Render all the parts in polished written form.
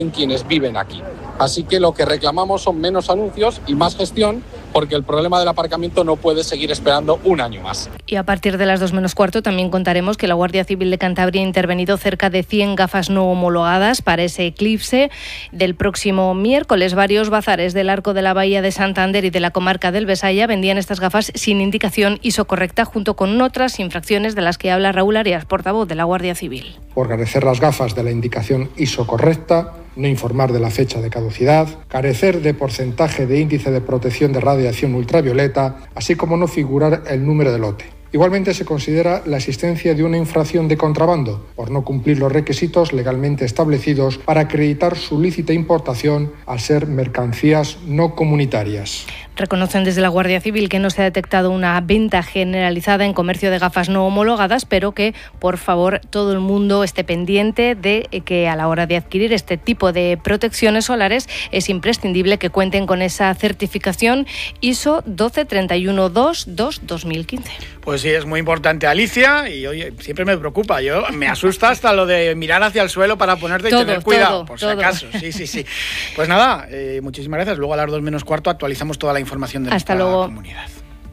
quienes viven aquí. Así que lo que reclamamos son menos anuncios y más gestión, porque el problema del aparcamiento no puede seguir esperando un año más. Y a partir de las 2:45 también contaremos que la Guardia Civil de Cantabria ha intervenido cerca de 100 gafas no homologadas para ese eclipse del próximo miércoles. Varios bazares del Arco de la Bahía de Santander y de la comarca del Besaya vendían estas gafas sin indicación ISO correcta, junto con otras infracciones de las que habla Raúl Arias, portavoz de la Guardia Civil. Por carecer las gafas de la indicación ISO correcta, no informar de la fecha de caducidad, carecer de porcentaje de índice de protección de radiación ultravioleta, así como no figurar el número de lote. Igualmente se considera la existencia de una infracción de contrabando por no cumplir los requisitos legalmente establecidos para acreditar su lícita importación al ser mercancías no comunitarias. Reconocen desde la Guardia Civil que no se ha detectado una venta generalizada en comercio de gafas no homologadas, pero que, por favor, todo el mundo esté pendiente de que a la hora de adquirir este tipo de protecciones solares es imprescindible que cuenten con esa certificación ISO 12312-2015. Pues sí, es muy importante, Alicia, y oye, siempre me preocupa, me asusta hasta lo de mirar hacia el suelo para ponerte y tener cuidado, por si acaso. Sí. Pues nada, muchísimas gracias. Luego a las 2:45 actualizamos toda la información de nuestra comunidad.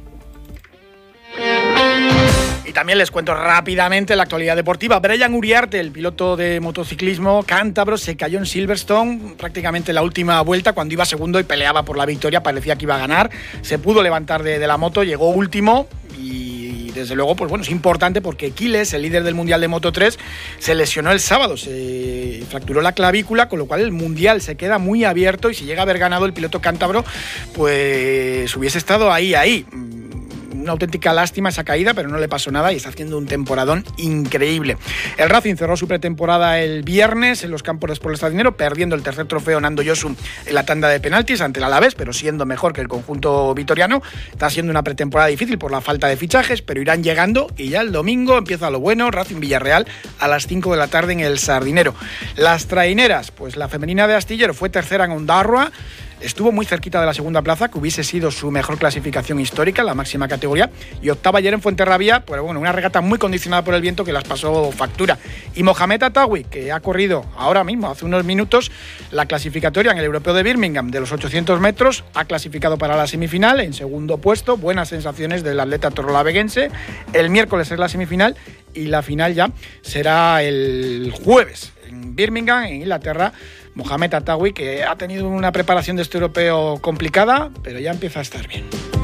Y también les cuento rápidamente la actualidad deportiva. Brian Uriarte, el piloto de motociclismo cántabro, se cayó en Silverstone prácticamente en la última vuelta cuando iba segundo y peleaba por la victoria, parecía que iba a ganar. Se pudo levantar de la moto, llegó último y desde luego, pues bueno, es importante porque Quiles, el líder del Mundial de Moto 3, se lesionó el sábado, se fracturó la clavícula, con lo cual el Mundial se queda muy abierto y si llega a haber ganado el piloto cántabro, pues hubiese estado ahí. Una auténtica lástima esa caída, pero no le pasó nada y está haciendo un temporadón increíble. El Racing cerró su pretemporada el viernes en los campos de Sport Estradinero, perdiendo el tercer trofeo Nando Josu en la tanda de penaltis ante el Alavés, pero siendo mejor que el conjunto vitoriano. Está siendo una pretemporada difícil por la falta de fichajes, pero irán llegando y ya el domingo empieza lo bueno. Racing Villarreal a las 5 de la tarde en el Sardinero. Las traineras, pues la femenina de Astillero fue tercera en Ondarroa. Estuvo muy cerquita de la segunda plaza, que hubiese sido su mejor clasificación histórica, la máxima categoría, y octava ayer en Fuenterrabía, pero bueno, una regata muy condicionada por el viento que las pasó factura. Y Mohamed Atawi, que ha corrido ahora mismo, hace unos minutos, la clasificatoria en el Europeo de Birmingham de los 800 metros, ha clasificado para la semifinal en segundo puesto, buenas sensaciones del atleta torrolaveguense. El miércoles es la semifinal y la final ya será el jueves en Birmingham, en Inglaterra. Mohamed Atawi, que ha tenido una preparación de este europeo complicada, pero ya empieza a estar bien.